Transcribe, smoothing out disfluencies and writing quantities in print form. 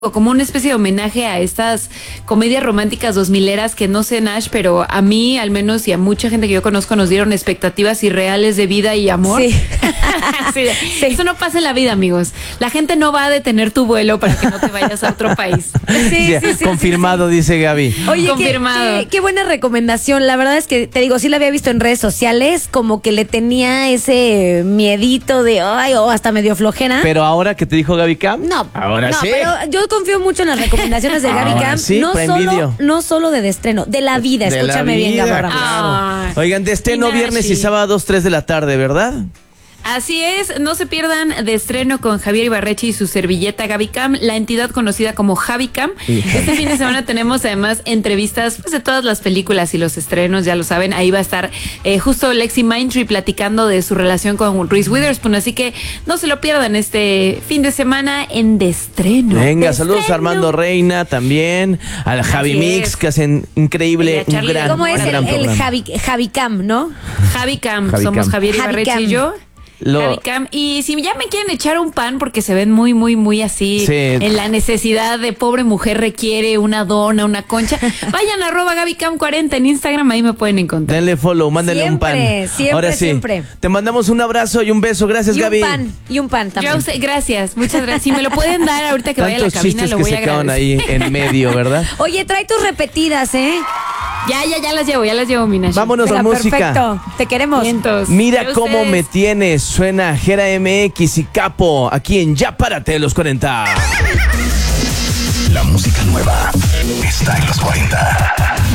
como una especie de homenaje a estas comedias románticas 2000eras que no sé, Nash, pero a mí al menos y a mucha gente que yo conozco nos dieron expectativas irreales de vida y amor. Sí. Sí. Eso no pasa en la vida, amigos. La gente no va a detener tu vuelo para que no te vayas a otro país. Sí, confirmado, dice Gaby. Oye, confirmado. Qué buena recomendación. La verdad es que, te digo, sí la había visto en redes sociales, como que le tenía ese miedito de, ay, o hasta medio flojera. Pero ahora que te dijo Gaby Cam, No, ahora no, sí. pero yo confío mucho en las recomendaciones de Gaby Ahora Cam. sí, no, Prime Video. no solo de estreno, de la vida. De la Escúchame bien, vida, Gaby Ramos. Ay. Oigan, de estreno Y viernes y Nashi. sábados 3 de la tarde, ¿verdad? Así es, no se pierdan de estreno con Javier Ibarreche y su servilleta Gaby Cam, la entidad conocida como Javi Cam. Este fin de semana tenemos además entrevistas pues, de todas las películas y los estrenos, ya lo saben. Ahí va a estar justo Lexi Mindtree platicando de su relación con Reese Witherspoon, así que no se lo pierdan este fin de semana en de estreno. Venga, De saludos a estreno. Armando Reina también, al Javi Así Mix, es. que hacen increíble, Y a un Charlie gran, ¿Cómo es un gran el programa. Javi Cam, no? Javi Cam, Javi somos Cam. Javier Javi Ibarreche Cam. y yo. Javi Cam. Y si ya me quieren echar un pan porque se ven muy así Sí. en la necesidad de pobre mujer requiere una dona, una concha, vayan a @GabyCam40 en Instagram, ahí me pueden encontrar. Denle follow, mándale un pan. Siempre, Ahora sí, siempre. te mandamos un abrazo y un beso. Gracias, Y Gaby. un pan Yo también. a usted- gracias, muchas gracias. Si me lo pueden dar ahorita que vaya a la Tantos cabina, chistes lo que voy a se quedaron agradecer. ahí en medio, ¿verdad? Oye, trae tus repetidas, ¿eh? Ya las llevo, Minash. Vámonos Venga, a música. perfecto. Te queremos. Vientos. Mira Yo cómo ustedes. me tienes. Suena Jera MX y Capo aquí en Ya Párate de los 40. La música nueva está en los 40.